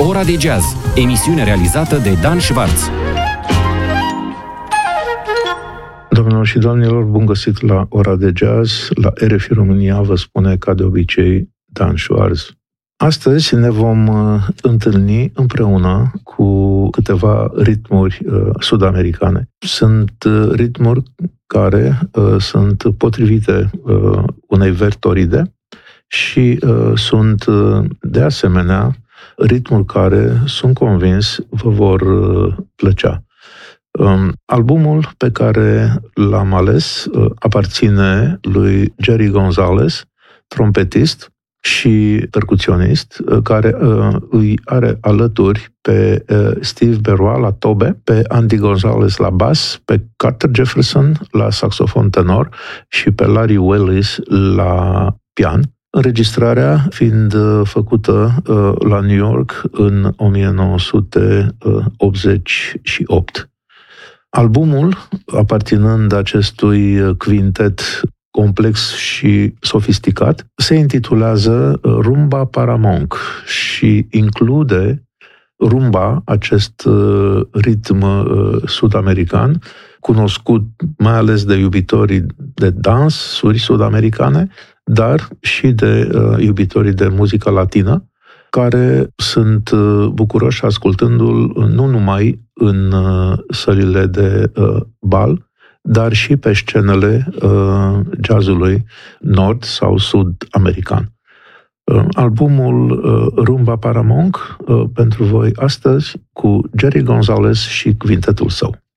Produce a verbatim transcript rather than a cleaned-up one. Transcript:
Ora de Jazz, emisiune realizată de Dan Schwarz. Doamnelor și domnilor, bun găsit la Ora de Jazz. La R F I România vă spune ca de obicei Dan Schwarz. Astăzi ne vom uh, întâlni împreună cu câteva ritmuri uh, sud-americane. Sunt uh, ritmuri care uh, sunt potrivite uh, unei vertoride și uh, sunt uh, de asemenea ritmuri care, sunt convins, vă vor uh, plăcea. Um, albumul pe care l-am ales uh, aparține lui Jerry Gonzalez, trompetist și percuționist, uh, care uh, îi are alături pe uh, Steve Berroa la tobe, pe Andy Gonzalez la bas, pe Carter Jefferson la saxofon tenor și pe Larry Willis la pian. Înregistrarea fiind uh, făcută uh, la New York în o mie nouă sute optzeci și opt. Albumul, aparținând acestui quintet complex și sofisticat, se intitulează Rumba Paramonk și include rumba, acest ritm sud-american, cunoscut mai ales de iubitorii de dansuri sud-americane, dar și de iubitorii de muzică latină, care sunt bucuroși ascultându-l nu numai în sălile de bal, dar și pe scenele jazzului nord sau sud-american. Albumul Rumba Paramonk pentru voi astăzi cu Jerry Gonzalez și quintetul său.